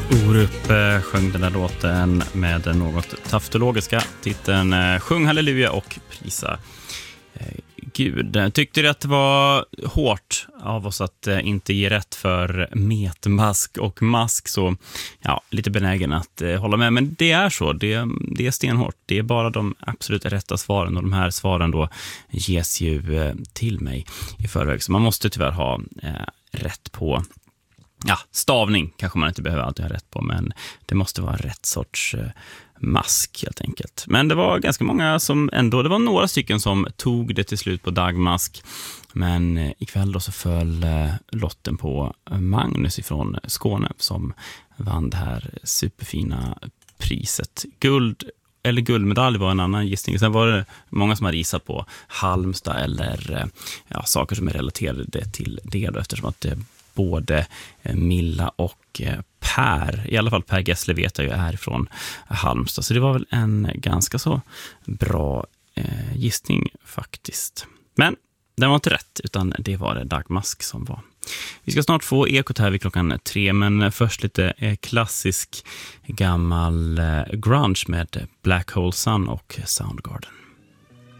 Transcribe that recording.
Orup sjöng den där låten med den något taftologiska titeln Sjung halleluja och prisa Gud. Tyckte du att det var hårt av oss att inte ge rätt för metmask och mask, så ja, lite benägen att hålla med. Men det är så, det är stenhårt. Det är bara de absolut rätta svaren, och de här svaren då ges ju till mig i förväg. Så man måste tyvärr ha rätt på, ja, stavning kanske man inte behöver alltid ha rätt på, men det måste vara rätt sorts mask helt enkelt. Men det var ganska många som ändå, det var några stycken som tog det till slut på dagmask, men ikväll då så föll lotten på Magnus ifrån Skåne som vann det här superfina priset. Guldmedalj var en annan gissning. Sen var det många som har gissat på Halmstad eller saker som är relaterade till det då, eftersom att det både Milla och Per, i alla fall Per Gessle vet jag ju är från Halmstad, så det var väl en ganska så bra gissning faktiskt. Men den var inte rätt, utan det var det dagmask som var. Vi ska snart få ekot här vid 3, men först lite klassisk gammal grunge med Black Hole Sun och Soundgarden.